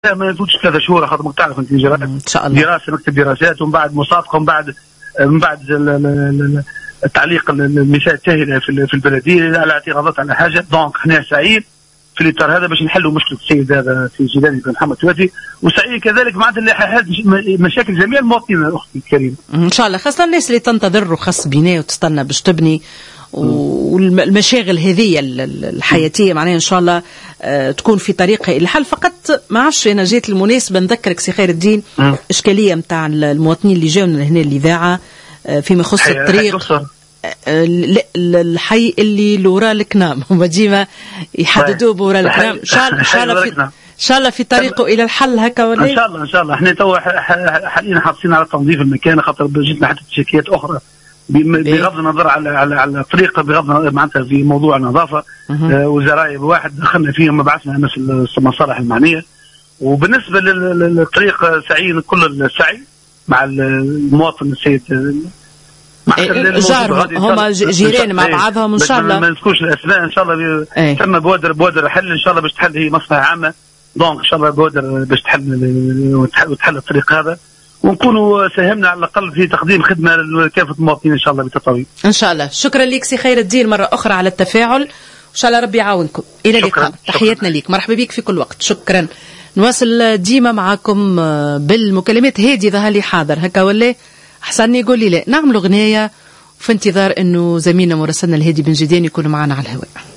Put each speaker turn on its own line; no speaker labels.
ما يزودش 3 شهور، خاطر ما تعرف انت
ان شاء الله
دراسه، نكتب دراسات ومن بعد مسابقه ومن بعد التعليق المثال التاهله في البلديه على اعتراضات على حاجه. دونك احنا سعيد في الاطار هذا باش نحلوا مشكله السيد هذا في جيلاني بن محمد تواتي، وسعيد كذلك معناتها اللي حل مشاكل جميع المواطنين اختي الكريمه
ان شاء الله، خاصه الناس اللي تنتظر وخاص بناء وتستنى باش تبني، والمشاغل هذه الحياتيه معناها ان شاء الله تكون في طريقها الى الحل. فقط ما عرفش انا جيت المناسبه نذكرك سي خير الدين اشكاليه نتاع المواطنين اللي جاوا هنا الاذاعه فيما يخص الطريق الحي اللي لورا الكنام، هما ديما يحددوه بورا الكنام. ان شاء الله في طريقه الى الحل هكا ولا
ان شاء الله. احنا توا حاليا حاصلين على تنظيف المكان، خاطر جيتنا حتى تشكيات اخرى بغض النظر على الطريقه، بغض النظر معناتها في موضوع النظافه وزرايب واحد دخلنا فيهم، ما بعثنا نفس المصالح المعنيه. وبالنسبه للطريق سعيد كل السعي مع المواطن السيد
جارهم، هما جيران مع بعضهم ان شاء الله.
ما نذكرش الاسماء ان شاء الله. ثم بوادر حل ان شاء الله باش تحل، هي مصلحه عامه، دونك ان شاء الله بوادر باش تحل وتحل الطريق هذا، ونكونوا ساهمنا على الاقل في تقديم خدمه لكافه المواطنين ان شاء الله بالتطوير
ان شاء الله. شكرا لك سي خير الدين مره اخرى على التفاعل، وان شاء الله ربي يعاونكم. الى اللقاء، تحياتنا ليك، مرحبا بك في كل وقت. شكرا. نواصل ديما معكم بالمكالمات. هادي ظهر لي حاضر هكا ولا احسن يقول لي لا، نعملوا غنايه في انتظار انه زميلنا مراسلنا الهادي بن جديان يكون معنا على الهواء.